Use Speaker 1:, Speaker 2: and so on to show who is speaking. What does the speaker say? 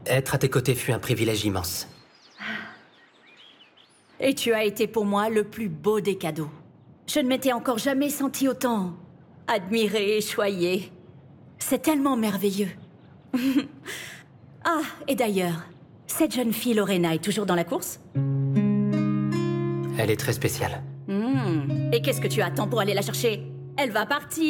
Speaker 1: Être à tes côtés fut un privilège immense.
Speaker 2: Et tu as été pour moi le plus beau des cadeaux. Je ne m'étais encore jamais sentie autant admirée et choyée. C'est tellement merveilleux. Ah, et d'ailleurs, cette jeune fille Lorena est toujours dans la course?
Speaker 1: Elle est très spéciale.
Speaker 2: Et qu'est-ce que tu attends pour aller la chercher? Elle va partir.